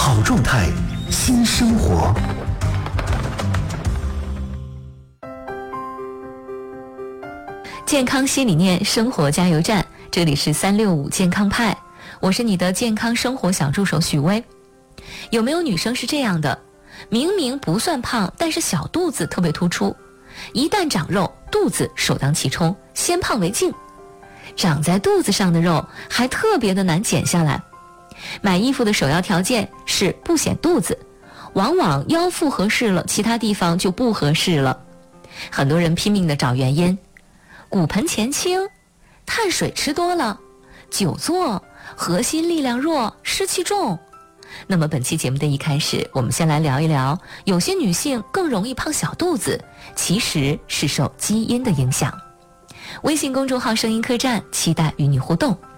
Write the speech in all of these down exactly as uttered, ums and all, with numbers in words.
好状态，新生活。 健康新理念，生活加油站，这里是三六五健康派，我是你的健康生活小助手许巍。有没有女生是这样的，明明不算胖，但是小肚子特别突出，一旦长肉，肚子首当其冲，先胖为敬。长在肚子上的肉还特别的难减下来。买衣服的首要条件是不显肚子，往往腰腹合适了，其他地方就不合适了。很多人拼命的找原因，骨盆前倾，碳水吃多了，久坐，核心力量弱，湿气重。那么本期节目的一开始，我们先来聊一聊，有些女性更容易胖小肚子，其实是受基因的影响。微信公众号声音客栈，期待与你互动。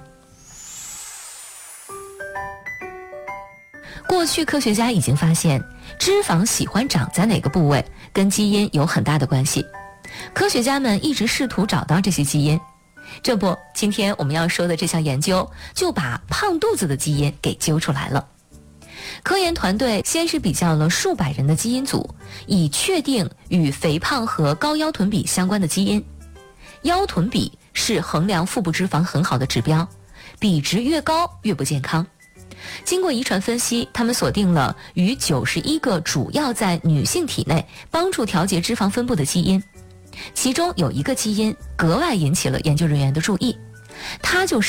过去科学家已经发现，脂肪喜欢长在哪个部位，跟基因有很大的关系。科学家们一直试图找到这些基因。这不，今天我们要说的这项研究，就把胖肚子的基因给揪出来了。科研团队先是比较了数百人的基因组，以确定与肥胖和高腰臀比相关的基因。腰臀比是衡量腹部脂肪很好的指标，比值越高越不健康。经过遗传分析，他们锁定了与九十一个主要在女性体内帮助调节脂肪分布的基因，其中有一个基因格外引起了研究人员的注意，它就是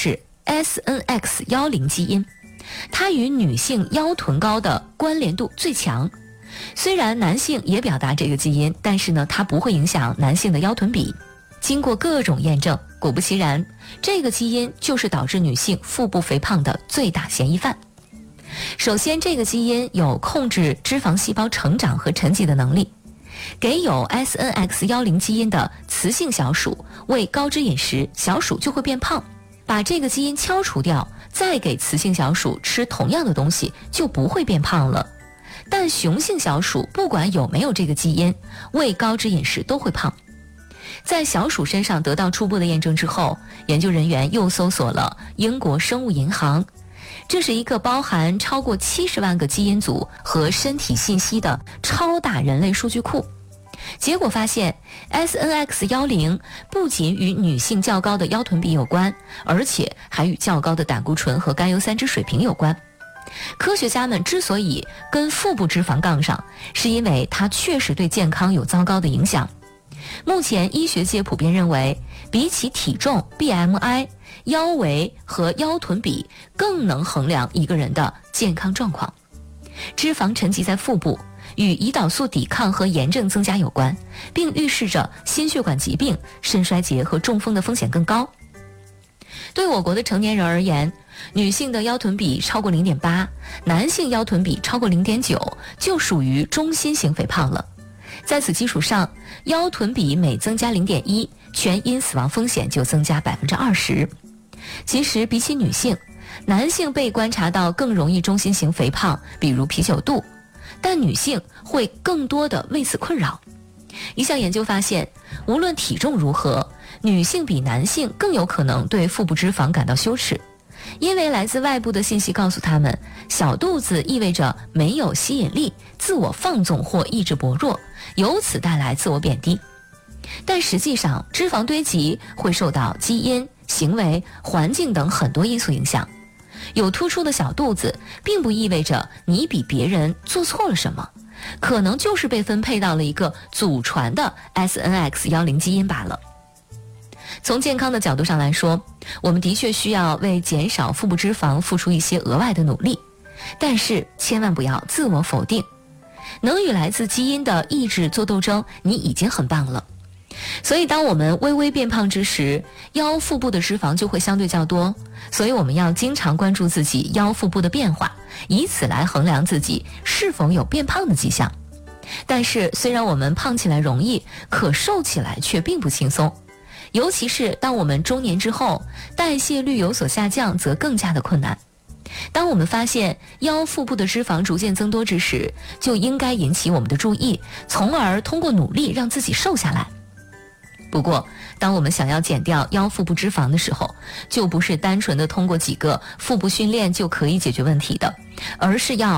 S N X 一零 基因，它与女性腰臀高的关联度最强。虽然男性也表达这个基因，但是呢，它不会影响男性的腰臀比。经过各种验证，果不其然，这个基因就是导致女性腹部肥胖的最大嫌疑犯。首先，这个基因有控制脂肪细胞成长和沉积的能力，给有 S N X 一零 基因的雌性小鼠喂高脂饮食，小鼠就会变胖。把这个基因敲除掉，再给雌性小鼠吃同样的东西，就不会变胖了。但雄性小鼠不管有没有这个基因，喂高脂饮食都会胖。在小鼠身上得到初步的验证之后，研究人员又搜索了英国生物银行，这是一个包含超过七十万个基因组和身体信息的超大人类数据库。结果发现 S N X 一零 不仅与女性较高的腰臀比有关，而且还与较高的胆固醇和甘油三酯水平有关。科学家们之所以跟腹部脂肪杠上，是因为它确实对健康有糟糕的影响。目前医学界普遍认为，比起体重 B M I， 腰围和腰臀比更能衡量一个人的健康状况。脂肪沉积在腹部，与胰岛素抵抗和炎症增加有关，并预示着心血管疾病、肾衰竭和中风的风险更高。对我国的成年人而言，女性的腰臀比超过 零点八， 男性腰臀比超过 零点九， 就属于中心型肥胖了。在此基础上，腰臀比每增加 零点一， 全因死亡风险就增加 百分之二十。 其实比起女性，男性被观察到更容易中心型肥胖，比如啤酒肚，但女性会更多的为此困扰。一项研究发现，无论体重如何，女性比男性更有可能对腹部脂肪感到羞耻，因为来自外部的信息告诉他们，小肚子意味着没有吸引力，自我放纵或意志薄弱，由此带来自我贬低。但实际上，脂肪堆积会受到基因、行为、环境等很多因素影响。有突出的小肚子并不意味着你比别人做错了什么，可能就是被分配到了一个祖传的 S N X 一零 基因罢了。从健康的角度上来说，我们的确需要为减少腹部脂肪付出一些额外的努力，但是千万不要自我否定。能与来自基因的意志做斗争，你已经很棒了。所以当我们微微变胖之时，腰腹部的脂肪就会相对较多，所以我们要经常关注自己腰腹部的变化，以此来衡量自己是否有变胖的迹象。但是虽然我们胖起来容易，可瘦起来却并不轻松，尤其是当我们中年之后，代谢率有所下降，则更加的困难。当我们发现腰腹部的脂肪逐渐增多之时，就应该引起我们的注意，从而通过努力让自己瘦下来。不过，当我们想要减掉腰腹部脂肪的时候，就不是单纯的通过几个腹部训练就可以解决问题的，而是要